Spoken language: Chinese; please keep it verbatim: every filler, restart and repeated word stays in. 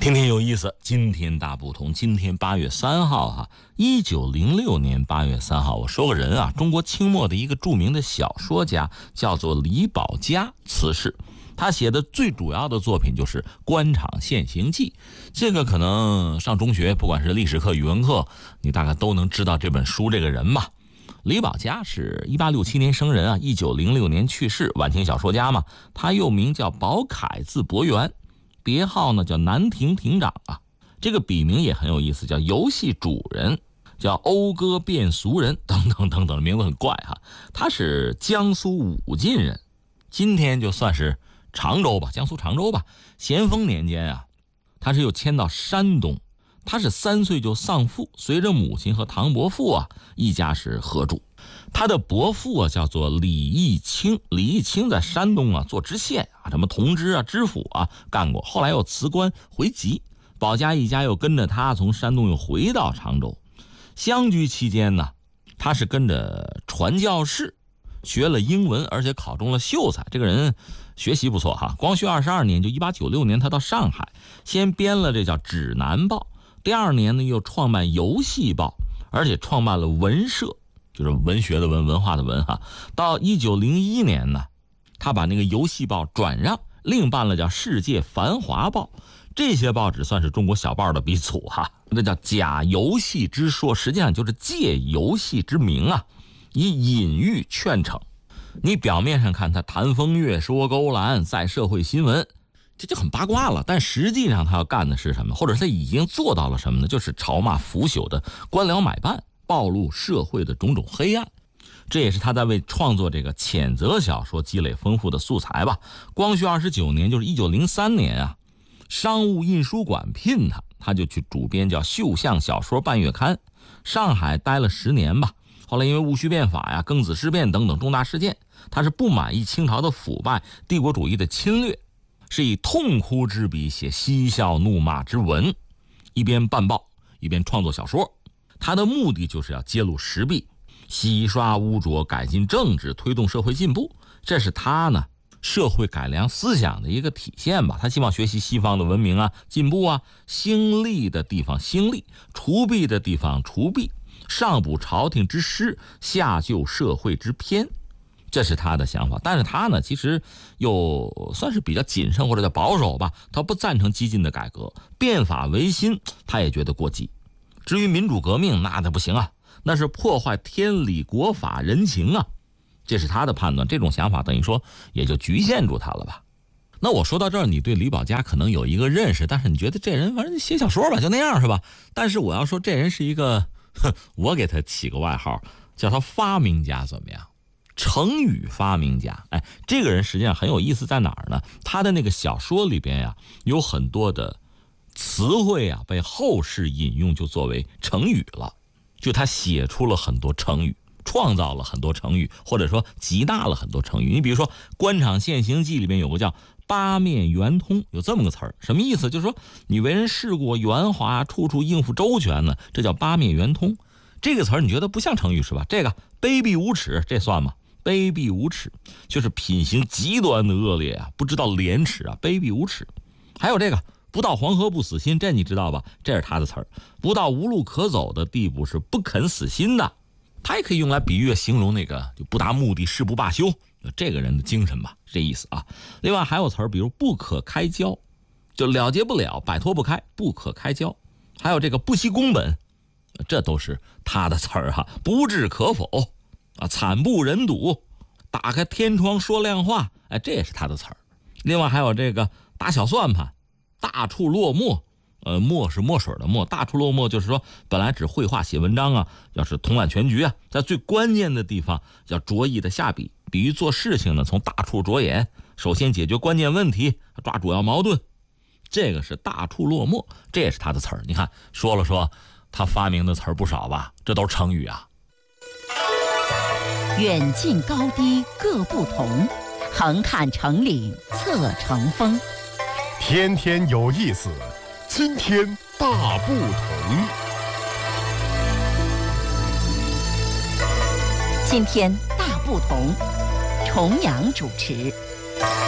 天天有意思，今天大不同。今天八月三号哈，一九零六年八月三号，我说个人啊，中国清末的一个著名的小说家叫做李保家辞世。他写的最主要的作品就是《官场现形记》，这个可能上中学，不管是历史课、语文课，你大概都能知道这本书这个人吧。李保家是一八六七年生人啊，一九零六年去世，晚清小说家嘛。他又名叫保凯，字伯元，别号呢叫南亭亭长啊。这个笔名也很有意思，叫游戏主人，叫讴歌变俗人，等等等等，名字很怪哈。他是江苏武进人，今天就算是常州吧，江苏常州吧。咸丰年间啊，他是又迁到山东。他是三岁就丧父，随着母亲和唐伯父啊一家是合住。他的伯父啊叫做李义清，李义清在山东啊做知县啊，什么同知啊、知府啊干过，后来又辞官回籍。保家一家又跟着他从山东又回到常州。相居期间呢，他是跟着传教士学了英文，而且考中了秀才。这个人学习不错哈。光绪二十二年，就一八九六年，他到上海，先编了这叫《指南报》。第二年呢，又创办《游戏报》，而且创办了文社，就是文学的文，文化的文哈。到一九零一年呢，他把那个《游戏报》转让，另办了叫《世界繁华报》。这些报纸算是中国小报的鼻祖哈，那叫假游戏之说，实际上就是借游戏之名啊，以隐喻劝惩。你表面上看他谈风月、说勾栏、在社会新闻，这就很八卦了，但实际上他要干的是什么？或者他已经做到了什么呢？就是嘲骂腐朽的官僚买办，暴露社会的种种黑暗。这也是他在为创作这个谴责小说积累丰富的素材吧。光绪二十九年，就是一九零三年啊，商务印书馆聘他，他就去主编叫《绣像小说半月刊》。上海待了十年吧，后来因为戊戌变法呀、庚子事变等等重大事件，他是不满意清朝的腐败、帝国主义的侵略，是以痛哭之笔写嬉笑怒骂之文，一边办报一边创作小说。他的目的就是要揭露时弊，洗刷污浊，改进政治，推动社会进步。这是他呢社会改良思想的一个体现吧。他希望学习西方的文明啊、进步啊，兴利的地方兴利，除弊的地方除弊，上补朝廷之失，下救社会之偏。这是他的想法。但是他呢其实又算是比较谨慎或者叫保守吧，他不赞成激进的改革，变法维新他也觉得过激。至于民主革命，那那不行啊，那是破坏天理国法人情啊，这是他的判断。这种想法等于说也就局限住他了吧。那我说到这儿，你对李保家可能有一个认识，但是你觉得这人反正写小说吧就那样是吧？但是我要说这人是一个，我给他起个外号叫他发明家，怎么样？成语发明家。哎，这个人实际上很有意思，在哪儿呢？他的那个小说里边呀，有很多的词汇啊，被后世引用就作为成语了。就他写出了很多成语，创造了很多成语，或者说集纳了很多成语。你比如说《官场现形记》里面有个叫八面圆通，有这么个词儿，什么意思？就是说你为人世故圆滑，处处应付周全呢，这叫八面圆通。这个词儿你觉得不像成语是吧？这个卑鄙无耻，这算吗？卑鄙无耻就是品行极端的恶劣啊，不知道廉耻啊，卑鄙无耻。还有这个不到黄河不死心，这你知道吧？这是他的词儿。不到无路可走的地步是不肯死心的，他也可以用来比喻形容那个就不达目的誓不罢休，这个人的精神吧，这意思啊。另外还有词儿，比如不可开交，就了结不了，摆脱不开，不可开交。还有这个不惜工本，这都是他的词儿哈。不置可否啊，惨不忍睹，打开天窗说亮话，哎，这也是他的词儿。另外还有这个打小算盘，大处落墨，呃，墨是墨水的墨，大处落墨就是说本来只绘画写文章啊，要是统揽全局啊，在最关键的地方要着意的下笔，比喻做事情呢从大处着眼，首先解决关键问题，抓主要矛盾，这个是大处落墨，这也是他的词儿。你看说了说他发明的词儿不少吧，这都是成语啊。 远近高低各不同，横看成岭侧成峰。 天天有意思，今天大不同。 今天大不同，重阳主持。